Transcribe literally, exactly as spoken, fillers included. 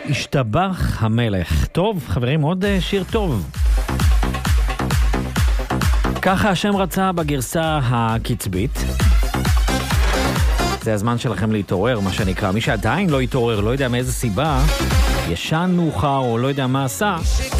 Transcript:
השתבח המלך. טוב, חברים, עוד שיר טוב. ככה השם רצה בגרסה הקצבית. זה הזמן שלכם להתעורר, מה שנקרא. מי שעדיין לא התעורר, לא יודע מאיזה סיבה, ישן מאוחר או לא יודע מה עשה,